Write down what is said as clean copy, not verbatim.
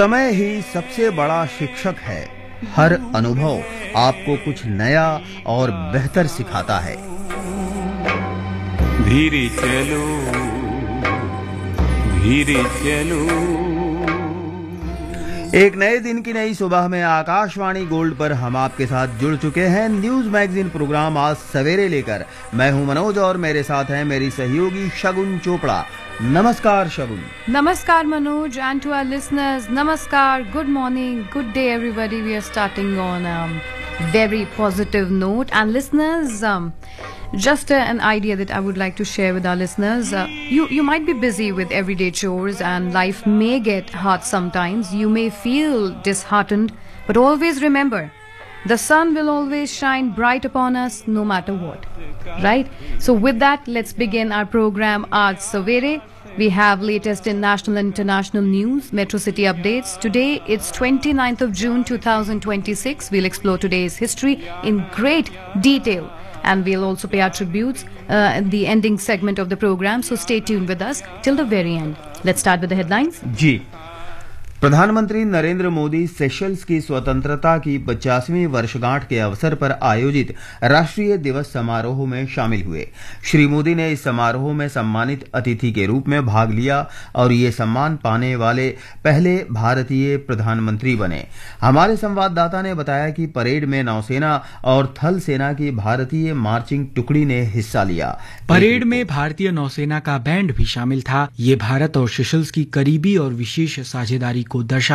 समय ही सबसे बड़ा शिक्षक है। हर अनुभव आपको कुछ नया और बेहतर सिखाता है। धीरे चलो, धीरे चलो। एक नए दिन की नई सुबह में आकाशवाणी गोल्ड पर हम आपके साथ जुड़ चुके हैं न्यूज मैगजीन प्रोग्राम आज सवेरे लेकर। मैं हूं मनोज और मेरे साथ हैं मेरी सहयोगी शगुन चोपड़ा। नमस्कार शगुन। Namaskar Manoj, and to our listeners, Namaskar, good morning, good day everybody. We are starting on a very positive note, and listeners, just an idea that I would like to share with our listeners. You might be busy with everyday chores and life may get hard sometimes. You may feel disheartened, but always remember, the sun will always shine bright upon us no matter what. Right? So with that, let's begin our program Aaj Savere. We have latest in national and international news, Metro City updates. Today, it's 29th of June 2026. We'll explore today's history in great detail. And we'll also pay our tributes at the ending segment of the program. So stay tuned with us till the very end. Let's start with the headlines. जी, प्रधानमंत्री Narendra Modi Seychelles की स्वतंत्रता की 50वीं वर्षगांठ के अवसर पर आयोजित राष्ट्रीय दिवस समारोह में शामिल हुए। श्री मोदी ने इस समारोह में सम्मानित अतिथि के रूप में भाग लिया और ये सम्मान पाने वाले पहले भारतीय प्रधानमंत्री बने। हमारे संवाददाता ने बताया कि परेड में नौसेना और थल सेना की भारतीय मार्चिंग टुकड़ी ने हिस्सा लिया। परेड में भारतीय नौसेना का बैंड भी शामिल था। ये भारत और सेशल्स की करीबी और विशेष साझेदारी को दर्शा